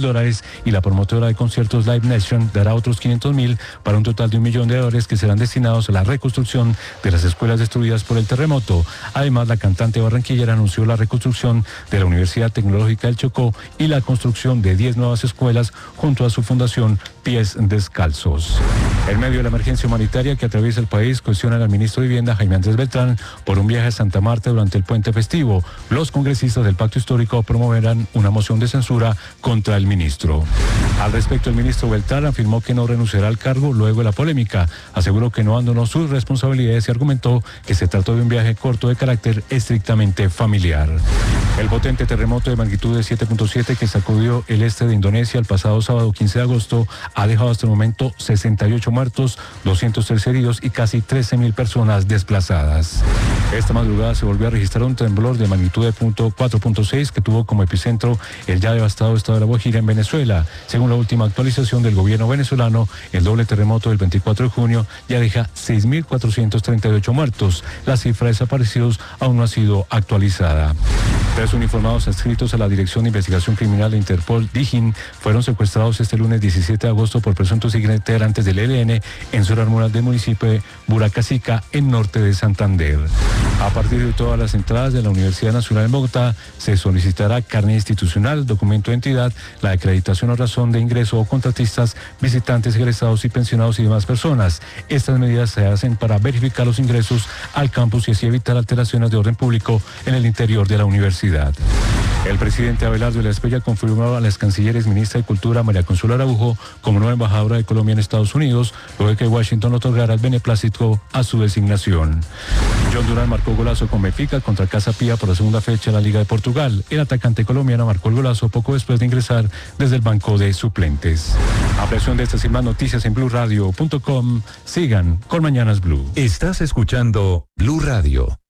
$500,000 y la promotora de conciertos Live Nation dará otros $500,000 para un total de $1 millón que serán destinados a la reconstrucción de las escuelas destruidas por el terremoto. Además, la cantante barranquillera anunció la reconstrucción de la Universidad Tecnológica del Chocó y la construcción de 10 nuevas escuelas junto a su fundación Pies Descalzos. En medio de la emergencia humanitaria que atraviesa el país, cuestionan al ministro de Vivienda, Jaime Andrés Beltrán, por un viaje a Santa Marta durante el puente festivo. Los congresistas del Pacto Histórico promoverán una moción de censura contra el ministro. Al respecto, el ministro Beltrán afirmó que no renunciará al cargo luego de la polémica. Aseguró que no abandonó sus responsabilidades y argumentó que se trató de un viaje corto de carácter estrictamente familiar. El potente terremoto de magnitud de 7.7 que sacudió el este de Indonesia el pasado sábado 15 de agosto ha dejado hasta el momento 68 muertos, 203 heridos y casi 13.000 personas desplazadas. Esta madrugada se volvió a registrar un temblor de magnitud de 4.6 que tuvo como epicentro el ya devastado estado de La Guajira en Venezuela. Según la última actualización del gobierno venezolano, el doble terremoto del 24 de junio ya deja 6.438 muertos. La cifra de desaparecidos aún no ha sido actualizada. 3 uniformados adscritos a la Dirección de Investigación Criminal de Interpol, DIGIN, fueron secuestrados este lunes 17 de agosto por presuntos integrantes del ELN en zona rural del municipio de Buracasica, en norte de Santander. A partir de todas las entradas de la Universidad Nacional en Bogotá, se solicitará carnet institucional, documento de entidad, la acreditación o razón de ingreso o contratistas, visitantes, egresados y pensionados y demás personas. Estas medidas se hacen para verificar los ingresos al campus y así evitar alteraciones de orden público en el interior de la universidad. El presidente Abelardo de la Espriella confirmó a la ex canciller y ministra de Cultura, María Consuelo Araujo, como nueva embajadora de Colombia en Estados Unidos, luego de que Washington otorgara el beneplácito a su designación. John Durán marcó golazo con Benfica contra Casa Pia por la segunda fecha de la Liga de Portugal. El atacante colombiano marcó el golazo poco después de ingresar desde el banco de suplentes. Ampliación de estas y más noticias en BluRadio.com. Sigan con Mañanas Blue. Estás escuchando Blue Radio.